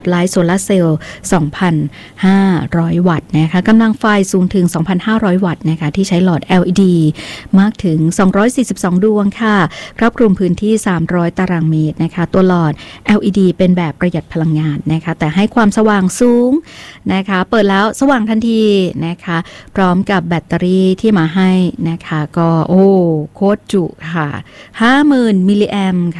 ไลท์โซลาร์เซลล์ 2,500 วัตต์นะคะกำลังไฟสูงถึง 2,500 วัตต์นะคะที่ใช้หลอด LED มากถึง 242 ดวงค่ะครอบคลุมพื้นที่ 300 ตารางเมตรนะคะตัวหลอด LED เป็นแบบประหยัดพลังงานนะคะแต่ให้ความสว่างสูงนะคะเปิดแล้วสว่างทันทีนะคะพร้อมกับแบตเตอรี่ที่มาให้นะคะก็โคตรจุค่ะ 50,000 มิลลิแอมป์